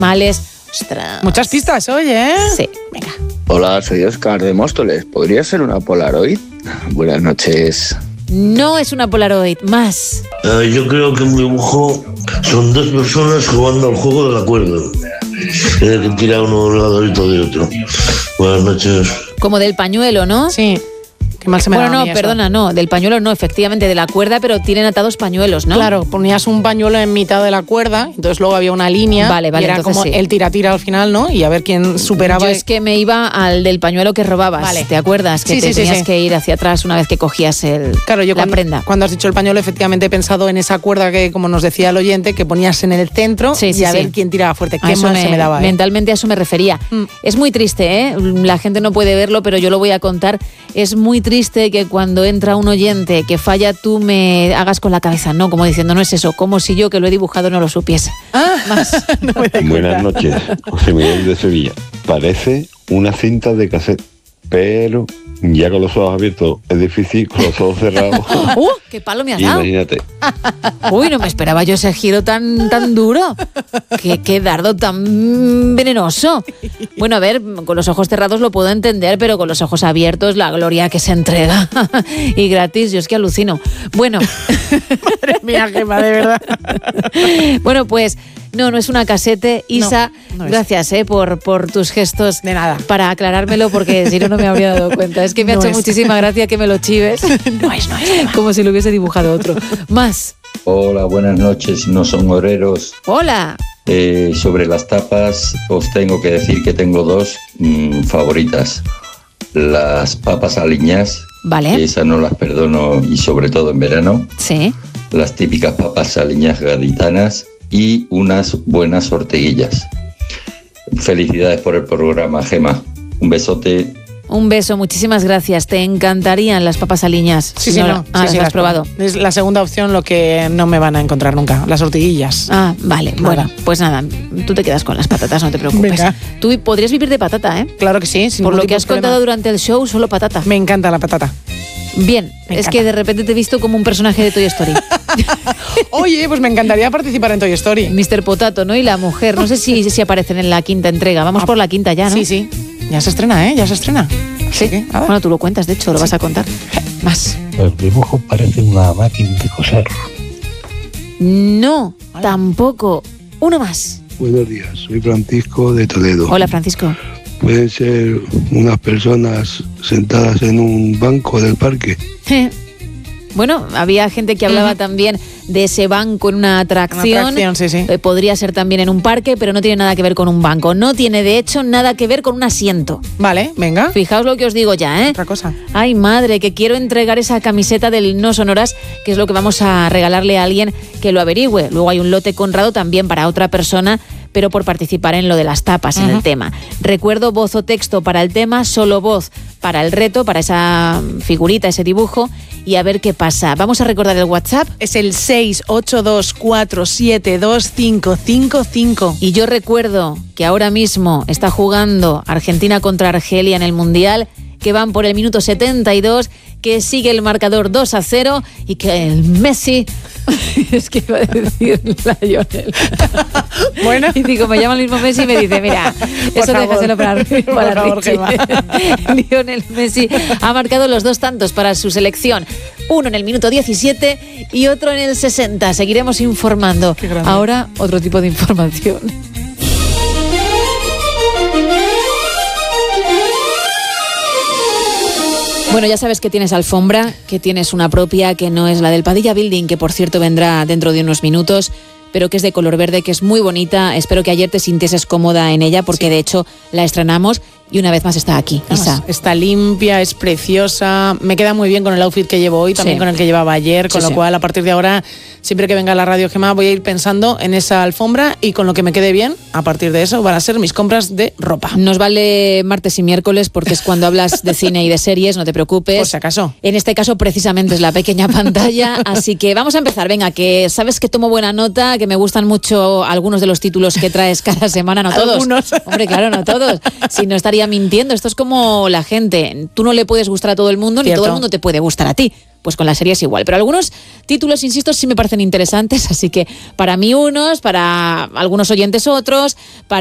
males. Ostras. Muchas pistas hoy, ¿eh? Sí, venga. Hola, soy Óscar de Móstoles. ¿Podría ser una Polaroid? Buenas noches. No es una Polaroid, más. Yo creo que un dibujo son dos personas jugando al juego de la cuerda. Que tira uno de un lado y otro de otro. Buenas noches. Como del pañuelo, ¿no? Sí. Qué mal se me Bueno, da a no, mí eso. perdona, no, del pañuelo no, efectivamente, de la cuerda, pero tienen atados pañuelos, ¿no? Claro, ponías un pañuelo en mitad de la cuerda, entonces luego había una línea. Vale, y era entonces como sí. el tira-tira al final, ¿no? Y a ver quién superaba. Yo es que me iba al del pañuelo que robabas, Vale. ¿te acuerdas? Que Sí, te sí, sí, tenías sí. que ir hacia atrás una vez que cogías Claro, yo la cuando, prenda. cuando has dicho el pañuelo, efectivamente he pensado en esa cuerda que, como nos decía el oyente, que ponías en el centro Sí, sí, y a sí. ver quién tiraba fuerte. A Qué eso mal se me daba, ¿eh? Mentalmente a eso me refería. Es muy triste, ¿eh? La gente no puede verlo, pero yo lo voy a contar. Es muy triste que cuando entra un oyente que falla, tú me hagas con la cabeza, no, como diciendo, no es eso, como si yo que lo he dibujado no lo supiese. Más. No me doy Buenas cuenta. noches, José Miguel de Sevilla. Parece una cinta de cassette, pero ya con los ojos abiertos es difícil, con los ojos cerrados. ¡Qué palo me has dado! Imagínate. Uy, no me esperaba yo ese giro tan duro. Qué dardo tan venenoso. Bueno, a ver, con los ojos cerrados lo puedo entender, pero con los ojos abiertos, la gloria que se entrega. Y gratis, yo es que alucino. Bueno. Madre mía, Gemma, de verdad. Bueno, pues no es una casete. Isa, no es. gracias por tus gestos. De nada. Para aclarármelo, porque si no, no me habría dado cuenta. Es que me ha No hecho es. muchísima gracia que me lo chives. No es. Como si lo hubiese dibujado otro. Más. Hola, buenas noches, no son oreros. Hola. Sobre las tapas os tengo que decir que tengo dos favoritas. Las papas aliñás, Vale. que esas no las perdono y sobre todo en verano. Sí. Las típicas papas aliñás gaditanas y unas buenas orteguillas. Felicidades por el programa, Gema. Un besote. Un beso, muchísimas gracias. Te encantarían las papas aliñas. Sí, Si sí, no, no. las has probado. Es la segunda opción, lo que no me van a encontrar nunca, las tortiguillas. Ah, vale. Nada. Bueno, pues nada, tú te quedas con las patatas, no te preocupes. Venga. Tú podrías vivir de patata, ¿eh? Claro que sí, sin Por ningún lo que tipo has de problema. contado durante el show, solo patata. Me encanta la patata. Bien, Me es encanta. que de repente te he visto como un personaje de Toy Story. Oye, pues me encantaría participar en Toy Story. Mr. Potato, ¿no? Y la mujer. No sé si aparecen en la quinta entrega. Vamos por la quinta ya, ¿no? Sí, sí. Ya se estrena, ¿eh? Ya se estrena. Sí. Bueno, tú lo cuentas, de hecho, lo vas a contar. Más. El dibujo parece una máquina de coser. No, tampoco. Uno más. Buenos días, soy Francisco de Toledo. Hola, Francisco. Pueden ser unas personas sentadas en un banco del parque. Bueno, había gente que hablaba también de ese banco en una atracción. Una atracción, sí, sí. Podría ser también en un parque, pero no tiene nada que ver con un banco. No tiene, de hecho, nada que ver con un asiento. Vale, venga. Fijaos lo que os digo ya, ¿eh? Otra cosa. Ay, madre, que quiero entregar esa camiseta del No Sonoras, que es lo que vamos a regalarle a alguien que lo averigüe. Luego hay un lote Conrado también para otra persona, pero por participar en lo de las tapas, en el tema. Recuerdo voz o texto para el tema, solo voz para el reto, para esa figurita, ese dibujo, y a ver qué pasa. Vamos a recordar el WhatsApp. Es el 682472555. Y yo recuerdo que ahora mismo está jugando Argentina contra Argelia en el Mundial, que van por el minuto 72, que sigue el marcador 2-0 y que el Messi... Es que iba a decir la Lionel. Bueno. Y digo, me llama el mismo Messi y me dice, mira, Por eso favor. déjaselo para Por favor, Richie. Gemma. Lionel Messi ha marcado los dos tantos para su selección. Uno en el minuto 17 y otro en el 60. Seguiremos informando. Qué grande. Ahora, otro tipo de información. Bueno, ya sabes que tienes alfombra, que tienes una propia, que no es la del Padilla Building, que por cierto vendrá dentro de unos minutos, pero que es de color verde, que es muy bonita. Espero que ayer te sintieses cómoda en ella, porque de hecho la estrenamos y una vez más está aquí, Isa. Está limpia, es preciosa. Me queda muy bien con el outfit que llevo hoy, también Sí. con el que llevaba ayer, con Sí, lo sí. cual a partir de ahora, siempre que venga a la Radio Gemma, voy a ir pensando en esa alfombra y con lo que me quede bien, a partir de eso van a ser mis compras de ropa. Nos vale martes y miércoles porque es cuando hablas de cine y de series, no te preocupes. Por si acaso. En este caso precisamente es la pequeña pantalla, así que vamos a empezar. Venga, que sabes que tomo buena nota, que me gustan mucho algunos de los títulos que traes cada semana, no todos. Algunos. Hombre, claro, no todos. Si no estaría mintiendo. Esto es como la gente. Tú no le puedes gustar a todo el mundo, ni Cierto. todo el mundo te puede gustar a ti. Pues con la serie es igual. Pero algunos títulos, insisto, sí me parecen interesantes, así que para mí unos, para algunos oyentes otros, para